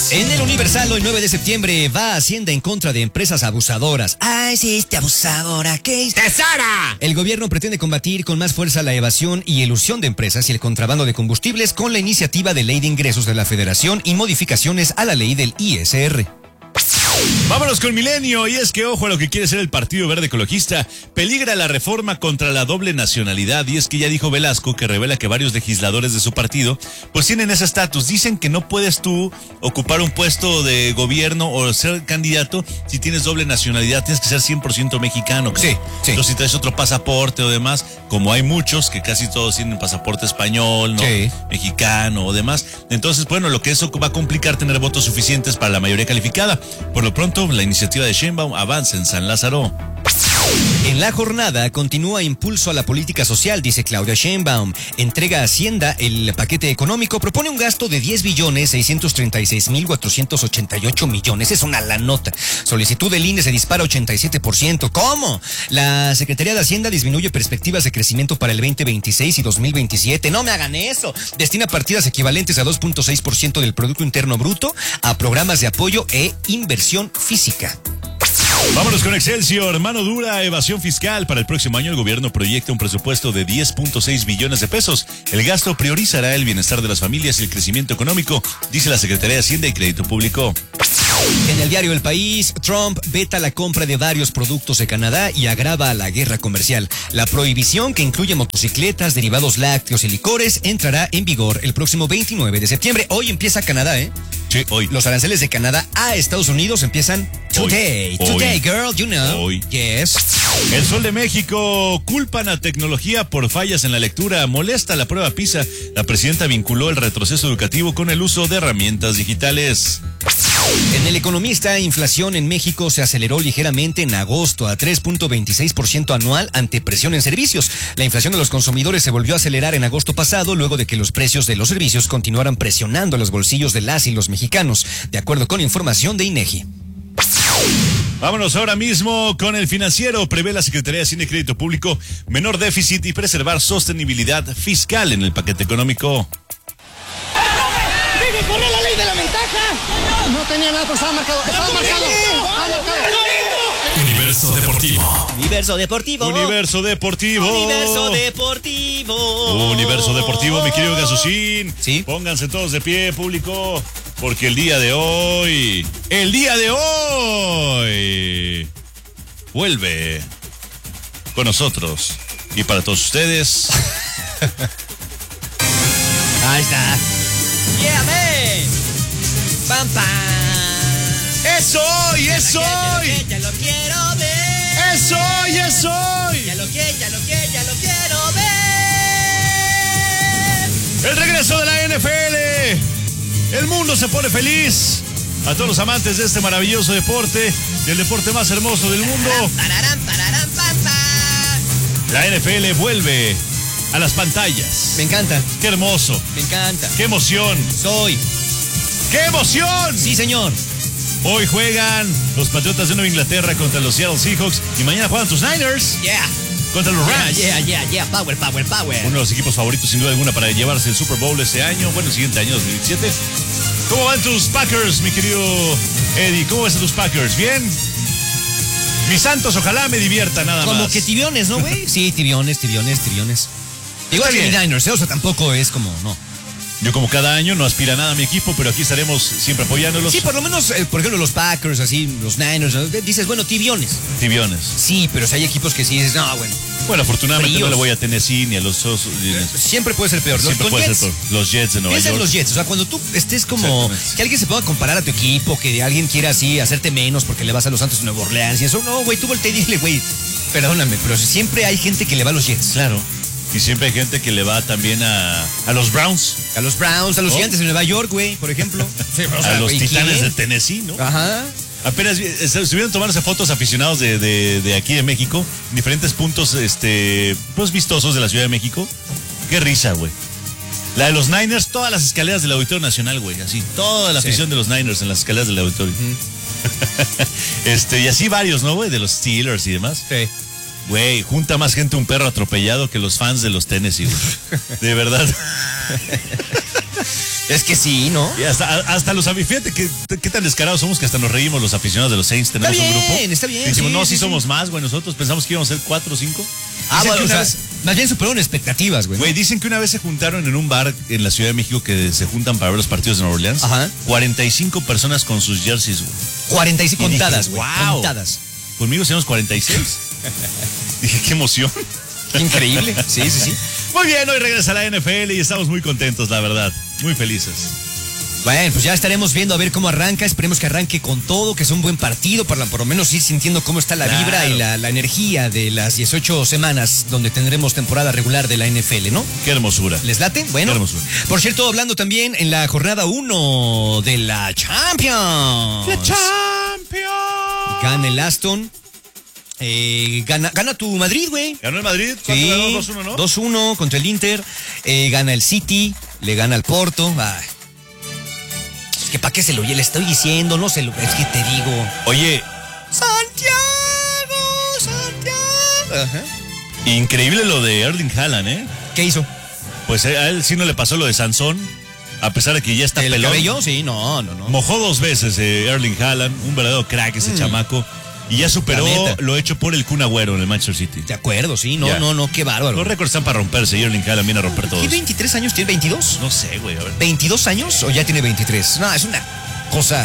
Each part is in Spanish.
En el Universal, hoy 9 de septiembre, va Hacienda en contra de empresas abusadoras. ¡Ay, sí, abusadora! ¿Qué es? ¡Tesara! El gobierno pretende combatir con más fuerza la evasión y elusión de empresas y el contrabando de combustibles con la iniciativa de Ley de Ingresos de la Federación y modificaciones a la ley del ISR. Vámonos con Milenio, y es que ojo a lo que quiere ser el Partido Verde Ecologista. Peligra la reforma contra la doble nacionalidad, y es que ya dijo Velasco, que revela que varios legisladores de su partido pues tienen ese estatus. Dicen que no puedes tú ocupar un puesto de gobierno o ser candidato si tienes doble nacionalidad, tienes que ser 100% mexicano. Sí. Entonces si traes otro pasaporte o demás, como hay muchos que casi todos tienen pasaporte español, ¿no? Sí. Mexicano o demás, entonces bueno, lo que eso va a complicar tener votos suficientes para la mayoría calificada. Por lo pronto, la iniciativa de Sheinbaum avanza en San Lázaro. En la jornada continúa impulso a la política social, dice Claudia Sheinbaum. Entrega a Hacienda el paquete económico, propone un gasto de 10.636.488 millones. Es una la nota. Solicitud del INE se dispara 87%. ¿Cómo? La Secretaría de Hacienda disminuye perspectivas de crecimiento para el 2026 y 2027. No me hagan eso. Destina partidas equivalentes a 2.6% del Producto Interno Bruto a programas de apoyo e inversión física. Vámonos con Excelsior. Mano dura, evasión fiscal. Para el próximo año el gobierno proyecta un presupuesto de 10.6 billones de pesos. El gasto priorizará el bienestar de las familias y el crecimiento económico, dice la Secretaría de Hacienda y Crédito Público. En el diario El País, Trump veta la compra de varios productos de Canadá y agrava la guerra comercial. La prohibición, que incluye motocicletas, derivados lácteos y licores, entrará en vigor el próximo 29 de septiembre. Hoy empieza Canadá, ¿eh? Sí, hoy. Los aranceles de Canadá a Estados Unidos empiezan today. Today, girl, you know. Hoy. Yes. El Sol de México. Culpan a tecnología por fallas en la lectura. Molesta la prueba PISA. La presidenta vinculó el retroceso educativo con el uso de herramientas digitales. En El Economista, inflación en México se aceleró ligeramente en agosto a 3.26% anual ante presión en servicios. La inflación de los consumidores se volvió a acelerar en agosto pasado luego de que los precios de los servicios continuaran presionando los bolsillos de las y los mexicanos, de acuerdo con información de INEGI. Vámonos ahora mismo con El Financiero. Prevé la Secretaría de Hacienda y Crédito Público menor déficit y preservar sostenibilidad fiscal en el paquete económico. ¡Debe correr la ley de la ventaja! No tenía nada, pero estaba marcado. Estaba marcado. Universo Deportivo. Universo Deportivo. Universo Deportivo. Universo Deportivo. Universo Deportivo, mi querido Gasusín. Sí. Pónganse todos de pie, público, porque el día de hoy vuelve con nosotros y para todos ustedes. Ahí está. Yeah, man. Pam, pam. ¡Es hoy! ¡Es hoy! Ya lo quiero ver. ¡Es hoy! ¡Es hoy! Ya lo quiero ver. El regreso de la NFL. El mundo se pone feliz. A todos los amantes de este maravilloso deporte, el deporte más hermoso del mundo. La NFL vuelve a las pantallas. Me encanta. ¡Qué hermoso! Me encanta. ¡Qué emoción! Soy. ¡Qué emoción! Sí, señor. Hoy juegan los Patriotas de Nueva Inglaterra contra los Seattle Seahawks y mañana juegan tus Niners Yeah. contra los Rams. Yeah. Power. Uno de los equipos favoritos sin duda alguna para llevarse el Super Bowl este año, bueno, el siguiente año, 2017. ¿Cómo van tus Packers, mi querido Eddie? ¿Cómo ves a tus Packers? ¿Bien? Mis Santos, ojalá me divierta nada más. Como que tibiones, ¿no, güey? Sí, tibiones. Igual que bien. Niners, o sea, tampoco es como, no. Yo como cada año no aspira a nada a mi equipo, pero aquí estaremos siempre apoyándolos. Sí, por lo menos, por ejemplo, los Packers, así, los Niners, ¿no? Dices, bueno, tibiones. Tibiones. Sí, pero si hay equipos que sí dices, no, bueno. Bueno, afortunadamente Fríos. no le voy a Tennessee ni a los Siempre puede ser peor. siempre Con puede Jets, ser peor. Los Jets de Nueva piensa en York. los Jets, o sea, cuando tú estés como Exactamente. que alguien se pueda comparar a tu equipo, que alguien quiera así hacerte menos porque le vas a los Santos de Nueva Orleans y eso, no, güey, tú voltea y dile, güey, perdóname, pero siempre hay gente que le va a los Jets. Claro. Y siempre hay gente que le va también a los Browns. A los Browns, a los ¿Oh? Gigantes de Nueva York, güey, por ejemplo. Sí, o sea, A los güey, Titanes ¿quién? de Tennessee, ¿no? Ajá. Apenas estuvieron tomándose fotos aficionados de aquí de México, en diferentes puntos pues vistosos de la Ciudad de México. Qué risa, güey. La de los Niners, todas las escaleras del Auditorio Nacional, güey, así, toda la afición de los Niners en las escaleras del auditorio. Y así varios, ¿no, güey? De los Steelers y demás. Sí. Güey, junta más gente un perro atropellado que los fans de los Tennessee, güey. De verdad. Es que sí, ¿no? Y hasta los aficionados, qué tan descarados somos que hasta nos reímos los aficionados de los Saints. Tenemos un grupo. Está bien. Decimos, sí, no, sí, somos más, güey. Nosotros pensamos que íbamos a ser 4 o 5. Bueno, o sea, más bien superaron expectativas, güey. Güey, dicen que una vez se juntaron en un bar en la Ciudad de México que se juntan para ver los partidos de Nueva Orleans. Ajá. 45 personas con sus jerseys, güey. 45 contadas, dije, güey. wow. Contadas. Conmigo seamos 46. Dije, qué emoción. Increíble. Sí. Muy bien, hoy regresa la NFL y estamos muy contentos, la verdad. Muy felices. Bueno, pues ya estaremos viendo a ver cómo arranca. Esperemos que arranque con todo, que sea un buen partido, para por lo menos ir sintiendo cómo está la vibra y la energía de las 18 semanas donde tendremos temporada regular de la NFL, ¿no? Qué hermosura. ¿Les late? Bueno. Qué hermosura. Por cierto, hablando también en la jornada 1 de la Champions. ¡La Champions! Gana el Aston. Gana tu Madrid, güey. ¿Ganó el Madrid? Sí, Ganó 2-1, ¿no? 2-1 contra el Inter. Gana el City, le gana al Porto. Ay. Es que para qué se lo le estoy diciendo, no se lo. Es que te digo. Oye, Santiago. Ajá. increíble lo de Erling Haaland, ¿eh? ¿Qué hizo? Pues a él sí no le pasó lo de Sansón, a pesar de que ya está ¿El pelón. cabello? Sí, no. Mojó 2 veces Erling Haaland, un verdadero crack ese chamaco. Y ya superó lo hecho por el Kun Agüero en el Manchester City. De acuerdo, sí, Ya. no, qué bárbaro. Los récords están para romperse y Erling Haaland viene a romper todos. ¿Qué 23 años tiene? ¿22? No sé, güey, a ver. ¿22 años o ya tiene 23? No, es una cosa.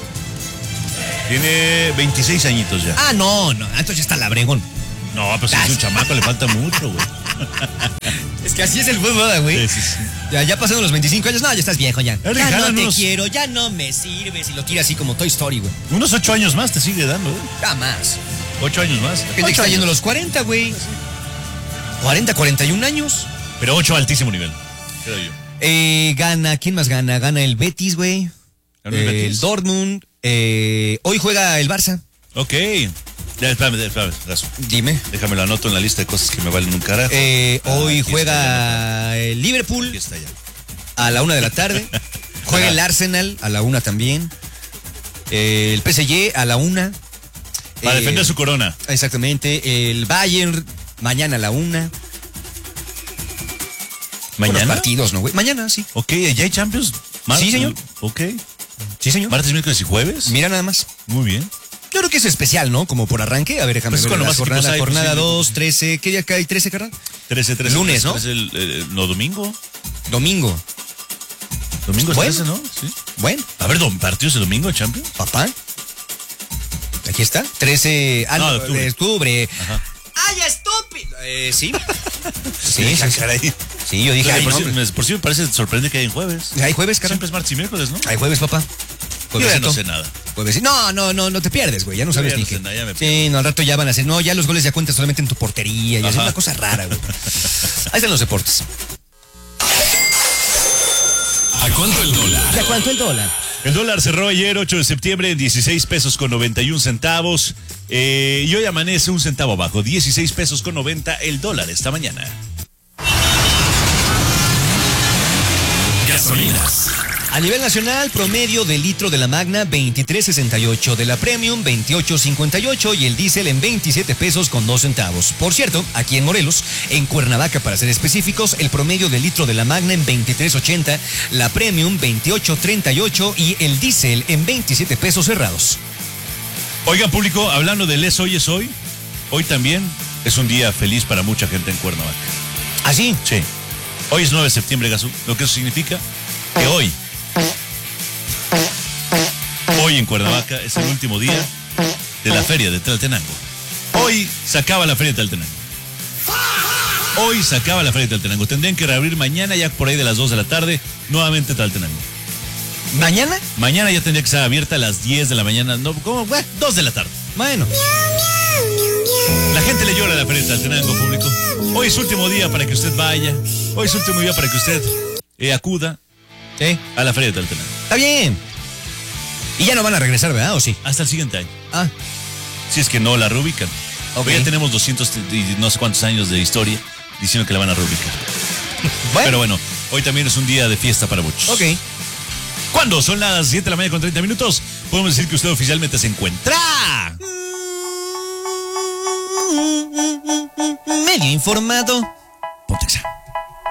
Tiene 26 añitos ya. Ah, no, entonces ya está labregón. No, pues es un chamaco, le falta mucho, güey. Es que así es el fútbol, güey. Sí. Ya pasando los 25 años, no, ya estás viejo ya. Erling Ya no Haaland te quiero, ya no me sirves. Y lo tira así como Toy Story, güey. Unos 8 años más te sigue dando, güey. Ya más. 8 años más. Gente que está yendo a los 40, güey. 40, 41 años. Pero 8 a altísimo nivel, creo yo. Gana, ¿quién más gana? Gana el Betis, güey. ¿Ganó el Betis? El Dortmund. Hoy juega el Barça. Ok. Ya, espérame, Gaso. Dime. Déjame lo anoto en la lista de cosas que me valen un carajo. Hoy aquí juega el Liverpool Aquí está ya. a la 1 de la tarde. Juega el Arsenal a la 1 también. El PSG a la 1. Para defender su corona. Exactamente. El Bayern mañana a la 1. ¿Mañana? Los partidos, ¿no, güey? Mañana, sí. Ok, ¿ya hay Champions? Sí, señor. Ok. Sí, señor. ¿Martes, miércoles y jueves? Mira nada más. Muy bien. Yo creo que es especial, ¿no? Como por arranque. A ver, déjame Pues ver. cuando La más equipos hay, jornada pues, sí. 2, 13. ¿Qué día cae? ¿13, carnal? 13. Lunes, ¿no? No, domingo. Domingo. Domingo es Bueno. 13, ¿no? Sí. Bueno, A ver, partidos de domingo, Champions. papá. Aquí está. 13. Ah, No, no, de de octubre. Ajá. ¡Ay, estúpido! Sí. Sí, caray. Sí, yo dije, ay, por, no, si, hombre. por si me parece sorprendente que hay en jueves. Hay jueves, carnal. Siempre es martes y miércoles, ¿no? Hay jueves, papá. Yo ya Juevesito. no sé nada. Jueves. No te pierdes, güey. Ya no sabes ya ni no qué. sé nada, ya me Sí, no, al rato ya van a hacer. No, ya los goles ya cuentan solamente en tu portería. Y es Ajá. una cosa rara, güey. Ahí están los deportes. ¿A cuánto el dólar? ¿Ya cuánto el dólar? El dólar cerró ayer, 8 de septiembre, en 16 pesos con 91 centavos. Y hoy amanece un centavo abajo, 16 pesos con 90 el dólar esta mañana. Gasolinas. A nivel nacional, promedio de litro de la Magna 23.68, de la Premium 28.58 y el diésel en 27 pesos con 2 centavos. Por cierto, aquí en Morelos, en Cuernavaca para ser específicos, el promedio de litro de la Magna en 23.80, la Premium 28.38 y el diésel en 27 pesos cerrados. Oigan, público, hablando del hoy es hoy, hoy también es un día feliz para mucha gente en Cuernavaca. ¿Así? Sí. Hoy es 9 de septiembre, Gasú. Lo que eso significa que hoy en Cuernavaca es el último día de la feria de Tlaltenango. Hoy se acaba la feria de Tlaltenango. Hoy se acaba la feria de Tlaltenango. Tendrían que reabrir mañana ya por ahí de las 2 de la tarde, nuevamente Tlaltenango. ¿Mañana? Mañana ya tendría que estar abierta a las 10 de la mañana, no, ¿cómo? 2 de la tarde. Bueno. La gente le llora a la feria de Tlaltenango, público. Hoy es su último día para que usted vaya. Hoy es su último día para que usted acuda a la feria de Tlaltenango. Está bien. Y ya no van a regresar, ¿verdad? ¿O sí? Hasta el siguiente año. Ah, Si es que no la reubican. ok. Pues ya tenemos 200 y no sé cuántos años de historia diciendo que la van a reubicar. Bueno. Pero bueno, hoy también es un día de fiesta para muchos. Ok. ¿Cuándo? Son las 7 de la mañana con 30 minutos. Podemos decir que usted oficialmente se encuentra Medio informado.